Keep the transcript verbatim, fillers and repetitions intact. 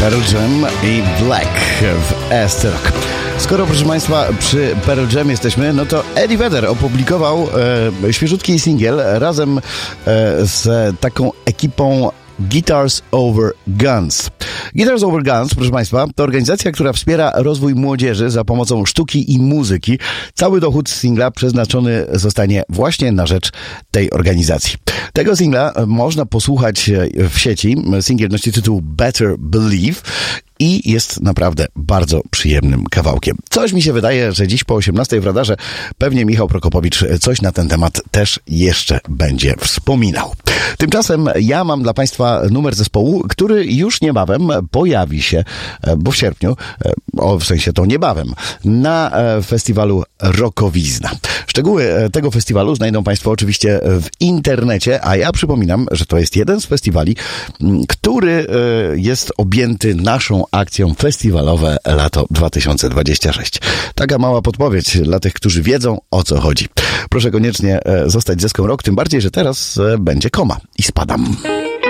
Pearl Jam i Black w S-Rock. Skoro, proszę Państwa, przy Pearl Jam jesteśmy, no to Eddie Vedder opublikował e, świeżutki singiel razem e, z taką ekipą Guitars Over Guns. Guitars Over Guns, proszę Państwa, to organizacja, która wspiera rozwój młodzieży za pomocą sztuki i muzyki. Cały dochód z singla przeznaczony zostanie właśnie na rzecz tej organizacji. Tego singla można posłuchać w sieci. Singiel nosi tytuł Better Believe i jest naprawdę bardzo przyjemnym kawałkiem. Coś mi się wydaje, że dziś po osiemnastej w radarze pewnie Michał Prokopowicz coś na ten temat też jeszcze będzie wspominał. Tymczasem ja mam dla Państwa numer zespołu, który już niebawem pojawi się, bo w sierpniu, o, w sensie to niebawem, na festiwalu Rockowizna. Szczegóły tego festiwalu znajdą Państwo oczywiście w internecie, a ja przypominam, że to jest jeden z festiwali, który jest objęty naszą akcją Festiwalowe Lato dwa tysiące dwudzieste szóste. Taka mała podpowiedź dla tych, którzy wiedzą, o co chodzi. Proszę koniecznie zostać z Zeską Rock, tym bardziej, że teraz będzie Koma i Spadam.